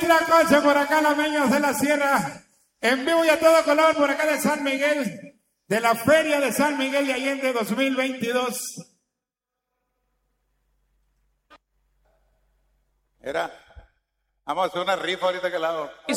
Tlacoche, por acá los Meños de la Sierra. En vivo y a todo color por acá de San Miguel, de la Feria de San Miguel de Allende 2022. Vamos a hacer una rifa ahorita que la hago.